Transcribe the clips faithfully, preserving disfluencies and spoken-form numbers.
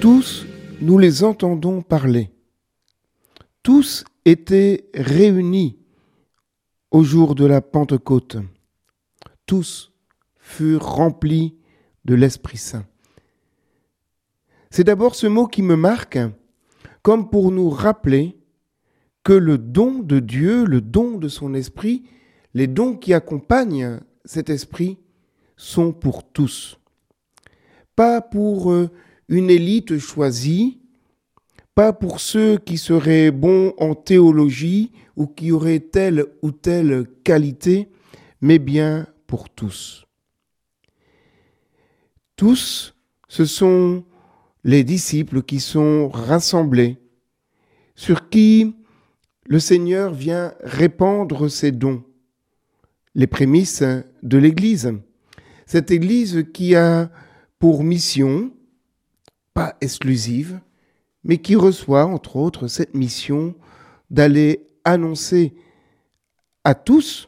Tous, nous les entendons parler. Tous étaient réunis au jour de la Pentecôte. Tous furent remplis de l'Esprit Saint. C'est d'abord ce mot qui me marque, comme pour nous rappeler que le don de Dieu, le don de son Esprit, les dons qui accompagnent cet Esprit sont pour tous. Pas pour une élite choisie, pas pour ceux qui seraient bons en théologie ou qui auraient telle ou telle qualité, mais bien pour tous. Tous, ce sont les disciples qui sont rassemblés, sur qui le Seigneur vient répandre ses dons, les prémices de l'Église. Cette Église qui a pour mission, pas exclusive, mais qui reçoit, entre autres, cette mission d'aller annoncer à tous,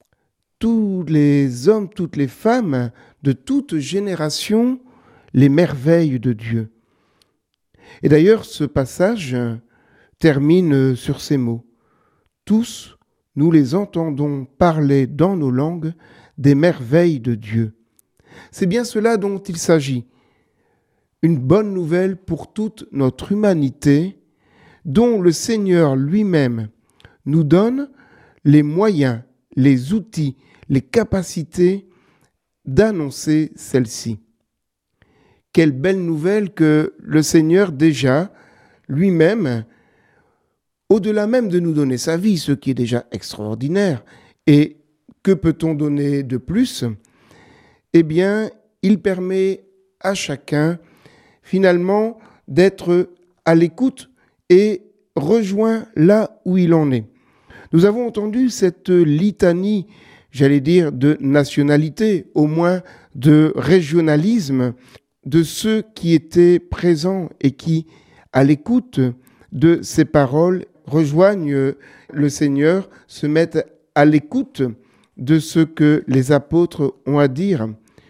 tous les hommes, toutes les femmes, de toute génération, les merveilles de Dieu. Et d'ailleurs, ce passage termine sur ces mots. Tous, nous les entendons parler dans nos langues des merveilles de Dieu. C'est bien cela dont il s'agit. Une bonne nouvelle pour toute notre humanité, dont le Seigneur lui-même nous donne les moyens, les outils, les capacités d'annoncer celle-ci. Quelle belle nouvelle que le Seigneur déjà, lui-même, au-delà même de nous donner sa vie, ce qui est déjà extraordinaire, et que peut-on donner de plus ? Eh bien, il permet à chacun, finalement, d'être à l'écoute et rejoint là où il en est. Nous avons entendu cette litanie, j'allais dire, de nationalité, au moins de régionalisme, de ceux qui étaient présents et qui, à l'écoute de ces paroles, rejoignent le Seigneur, se mettent à l'écoute de ce que les apôtres ont à dire.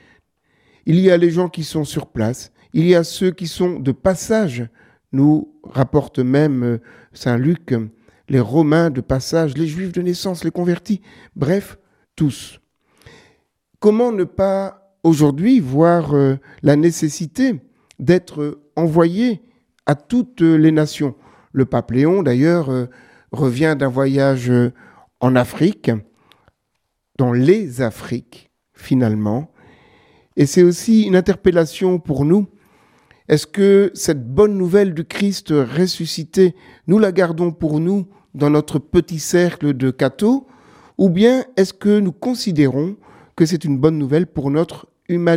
Il y a les gens qui sont sur place, il y a ceux qui sont de passage, nous rapporte même saint Luc, les Romains de passage, les Juifs de naissance, les convertis, bref, tous. Comment ne pas aujourd'hui voir la nécessité d'être envoyé à toutes les nations ? Le pape Léon, d'ailleurs, revient d'un voyage en Afrique, dans les Afriques, finalement. Et c'est aussi une interpellation pour nous. Est-ce que cette bonne nouvelle du Christ ressuscité, nous la gardons pour nous dans notre petit cercle de cathos, ou bien est-ce que nous considérons que c'est une bonne nouvelle pour notre humanité ?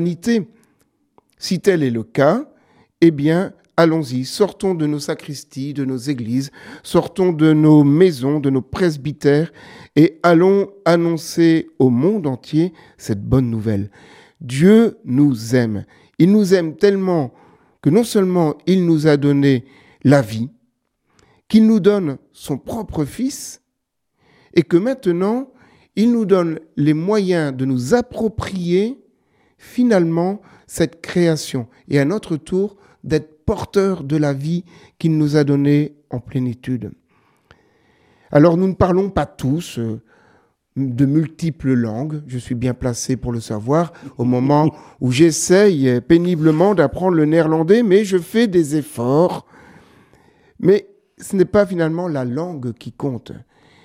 Si tel est le cas, eh bien, allons-y, sortons de nos sacristies, de nos églises, sortons de nos maisons, de nos presbytères, et allons annoncer au monde entier cette bonne nouvelle. Dieu nous aime. Il nous aime tellement que non seulement il nous a donné la vie, qu'il nous donne son propre Fils, et que maintenant, il nous donne les moyens de nous approprier finalement cette création, et à notre tour d'être porteurs de la vie qu'il nous a donnée en plénitude. Alors nous ne parlons pas tous euh, de multiples langues, je suis bien placé pour le savoir, au moment où j'essaye péniblement d'apprendre le néerlandais, mais je fais des efforts. Mais ce n'est pas finalement la langue qui compte.